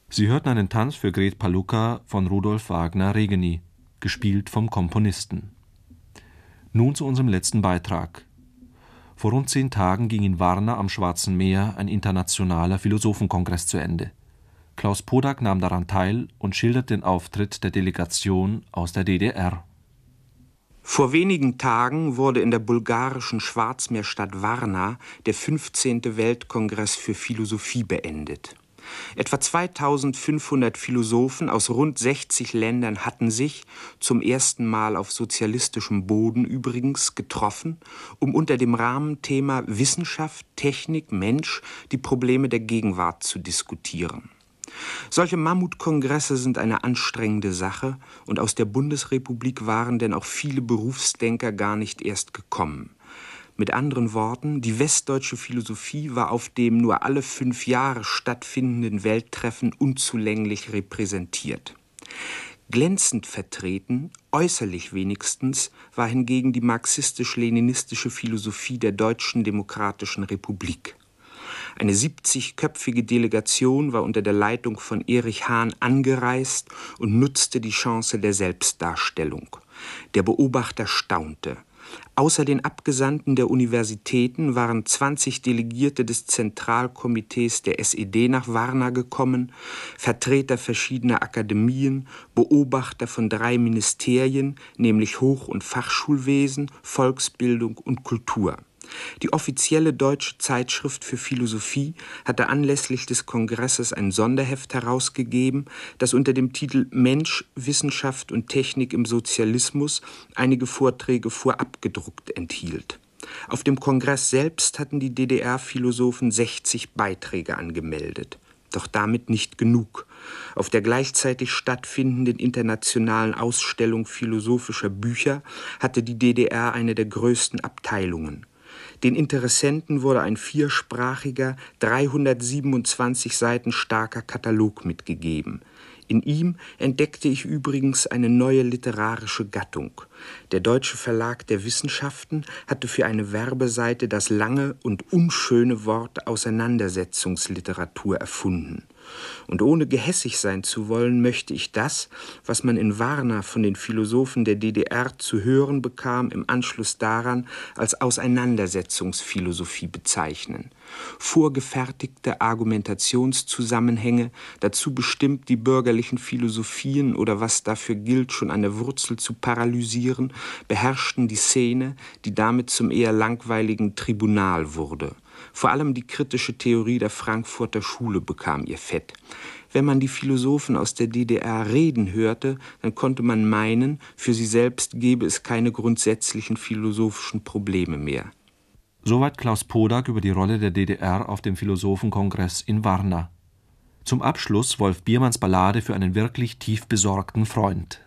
Sie hörten einen Tanz für Gret Palucca von Rudolf Wagner-Regeny, gespielt vom Komponisten. Nun zu unserem letzten Beitrag. Vor rund 10 Tagen ging in Varna am Schwarzen Meer ein internationaler Philosophenkongress zu Ende. Klaus Podak nahm daran teil und schildert den Auftritt der Delegation aus der DDR. Vor wenigen Tagen wurde in der bulgarischen Schwarzmeerstadt Varna der 15. Weltkongress für Philosophie beendet. Etwa 2500 Philosophen aus rund 60 Ländern hatten sich, zum ersten Mal auf sozialistischem Boden übrigens, getroffen, um unter dem Rahmenthema Wissenschaft, Technik, Mensch die Probleme der Gegenwart zu diskutieren. Solche Mammutkongresse sind eine anstrengende Sache, und aus der Bundesrepublik waren denn auch viele Berufsdenker gar nicht erst gekommen. Mit anderen Worten, die westdeutsche Philosophie war auf dem nur alle 5 Jahre stattfindenden Welttreffen unzulänglich repräsentiert. Glänzend vertreten, äußerlich wenigstens, war hingegen die marxistisch-leninistische Philosophie der Deutschen Demokratischen Republik. Eine 70-köpfige Delegation war unter der Leitung von Erich Hahn angereist und nutzte die Chance der Selbstdarstellung. Der Beobachter staunte. Außer den Abgesandten der Universitäten waren 20 Delegierte des Zentralkomitees der SED nach Varna gekommen, Vertreter verschiedener Akademien, Beobachter von 3 Ministerien, nämlich Hoch- und Fachschulwesen, Volksbildung und Kultur. Die offizielle deutsche Zeitschrift für Philosophie hatte anlässlich des Kongresses ein Sonderheft herausgegeben, das unter dem Titel »Mensch, Wissenschaft und Technik im Sozialismus« einige Vorträge vorab gedruckt enthielt. Auf dem Kongress selbst hatten die DDR-Philosophen 60 Beiträge angemeldet. Doch damit nicht genug. Auf der gleichzeitig stattfindenden internationalen Ausstellung philosophischer Bücher hatte die DDR eine der größten Abteilungen. Den Interessenten wurde ein 4-sprachiger, 327 Seiten starker Katalog mitgegeben. In ihm entdeckte ich übrigens eine neue literarische Gattung. Der Deutsche Verlag der Wissenschaften hatte für eine Werbeseite das lange und unschöne Wort Auseinandersetzungsliteratur erfunden. Und ohne gehässig sein zu wollen, möchte ich das, was man in Varna von den Philosophen der DDR zu hören bekam, im Anschluss daran als Auseinandersetzungsphilosophie bezeichnen. Vorgefertigte Argumentationszusammenhänge, dazu bestimmt die bürgerlichen Philosophien oder was dafür gilt, schon an der Wurzel zu paralysieren, beherrschten die Szene, die damit zum eher langweiligen Tribunal wurde. Vor allem die kritische Theorie der Frankfurter Schule bekam ihr Fett. Wenn man die Philosophen aus der DDR reden hörte, dann konnte man meinen, für sie selbst gebe es keine grundsätzlichen philosophischen Probleme mehr. Soweit Klaus Podak über die Rolle der DDR auf dem Philosophenkongress in Varna. Zum Abschluss Wolf Biermanns Ballade für einen wirklich tief besorgten Freund.